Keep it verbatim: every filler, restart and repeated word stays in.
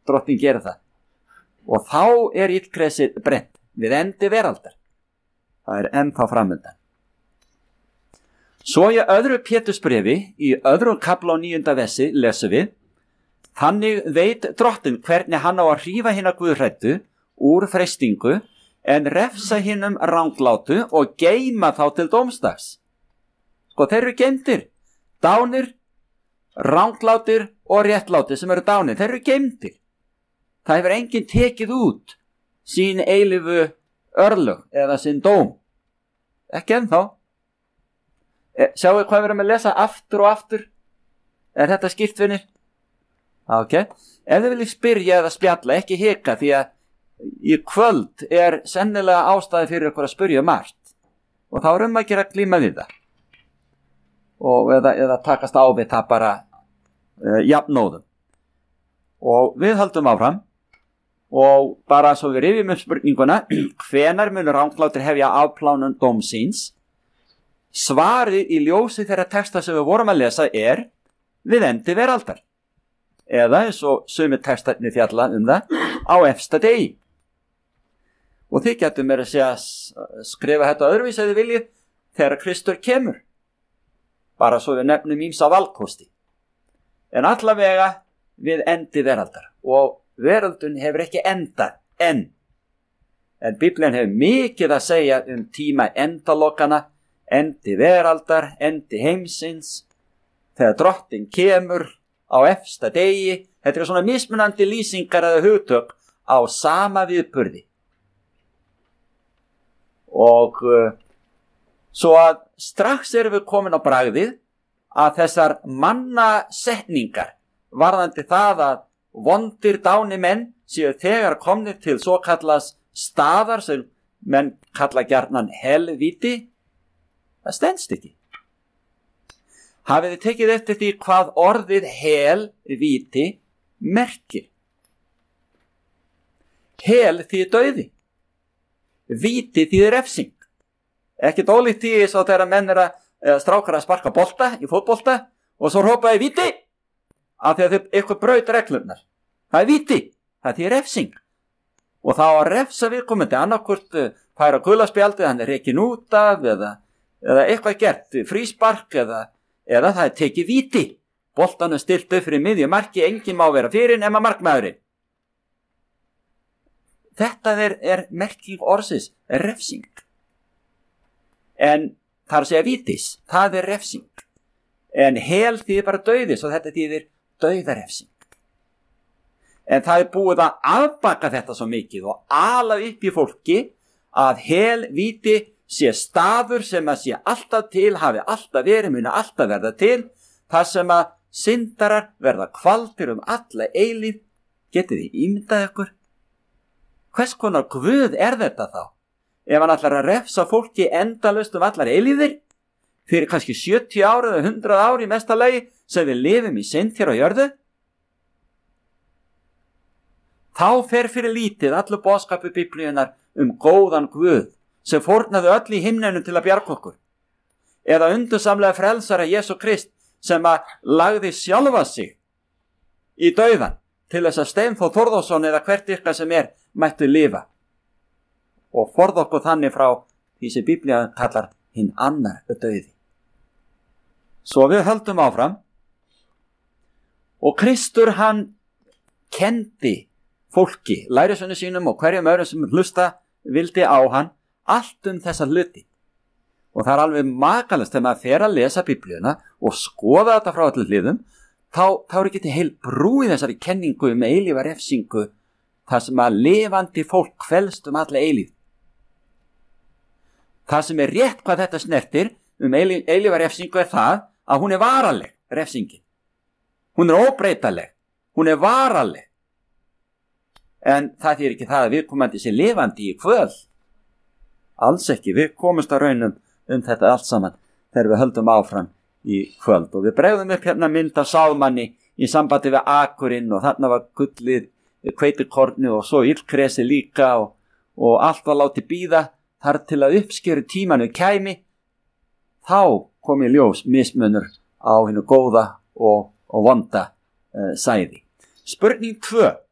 drottinn gerir það. Og þá er illgresið brennt við endi veraldar. Það er ennþá framundan. Svo í öðru Pétursbréfi, í öðrum kafla á níunda versi, lesum við: Þannig veit drottinn hvernig hann á að hrífa hina guðhræddu úr freistingu, en refsa hinum ranglátu og geyma þá til dómsdags. Sko, þeir eru geymdir. Dánir, ranglátir og réttlátir sem eru dánir, þeir eru geymdir. Það hefur enginn tekið út sín eilífu örlög eða sinn dóm. Ekki ennþá. E, sjáu hvað við erum að lesa aftur og aftur? Er þetta skýrt, vinir? Ok. Ef þið viljið spyrja eða spjalla, ekki hika, því að í kvöld er sennilega ástæði fyrir ykkur að spyrja margt. Og þá er um að gera glíma við það. Og eða, eða takast á við það bara uh, jafnóðum. Og við höldum áfram. Og bara svo við rifjum upp spurninguna, hvenær munur ranglátir hefja afplánun dómsins? Svarið í ljósi þeirra texta sem við vorum að lesa er við endi veraldar. Eða eins og sumir textarnir fjalla um það á efsta degi. Og þið getum mér að segja skrifa þetta öðruvísi eða viljið þegar Kristur kemur. Bara svo við nefnum ýmsa valkosti. En allavega við endi veraldar. Og veröldun hefur ekki endað enn. En Biblían hefur mikið að segja um tíma endalokana, endi veraldar, endi heimsins, þegar drottinn kemur á efsta degi. Þetta er svona mismunandi lýsingar eða hugtök á sama viðburði. Og uh, svo að strax erum við komin á bragðið að þessar mannasetningar varðandi það að vondir dáni menn séu þegar komnir til svo kallas staðar sem menn kalla gjarnan helvíti, það stenst ekki. Hafið þið tekið eftir því hvað orðið helvíti merkir? Hel þýðir dauði. Víti þýðir refsing. Ekkert ólíkt því svo þegar menn er að strákar að sparka bolta í fótbolta og svo hrópaði víti af því að þau eitthvað braut reglurnar. Það er víti, það þýðir refsing. Og þá að refsa viðkomandi annarkvort færa gulaspjaldið, hann er rekin út af eða, eða eitthvað gert, fríspark eða, eða það er tekið víti. Boltan er stilt upp fyrir miðju marki, enginn má vera fyrir nema markmaðurinn. Þetta er, er merking orðsins, er refsing. En það er að segja vítis, það er refsing. En hel þýðir bara dauðis og þetta þýðir dauðarefsing. En það er búið að afbaka þetta svo mikið og ala upp í fólki að hel víti sé staður sem að sé alltaf til, hafi alltaf verið, muni alltaf verða til, þar sem að syndarar verða kvaldir um alla eilíð. Getið þið ímyndað ykkur? Hvers konar guð er þetta þá? Ef hann ætlar að refsa fólki endalaust um allar eilíðir fyrir kannski sjötíu ár eða hundrað ár í mesta lagi sem við lifum í synd hér á jörðu, þá fer fyrir lítið allur boðskapu Biblíunnar um góðan guð sem fórnaði öll í himnenum til að bjarga okkur. Eða undursamlega frelsara Jesú Krist sem að lagði sjálfa sig í dauðan til þess að Steinþór Þórðarson eða hvert ykkar sem er mættu lifa og forða okkur þannig frá því sem Biblían kallar hinn annar dauði. Svo við höldum áfram og Kristur hann kendi fólki, lærisveinum sínum og hverjum öðrum sem hlusta vildi á hann allt um þessa hluti. Og það er alveg makalegt þegar maður fer að lesa Biblíuna og skoða þetta frá allir hliðum, þá, þá er ekki til heil brú í þessari kenningu um eilífa refsingu þar sem að lifandi fólk kvelst um alla eilíð. Það sem er rétt hvað þetta snertir um eilífa refsingu er það að hún er varaleg, refsingin. Hún er óbreytaleg, hún er varaleg. En það þýðir ekki það að viðkomandi sé lifandi í kvöld. Alls ekki, við komumst að raunum um þetta allt saman þegar við höldum áfram í kvöld. Og við bregðum upp hérna mynd af Sálmanni í sambandi við akurinn og þarna var gullið, hveitikorni og svo illkresi líka og, og allt var látið bíða þar til að uppskeru tímanu kæmi. Þá kom í ljós mismunur á hinu góða og, og vonda uh, sæði. Spurning tvö.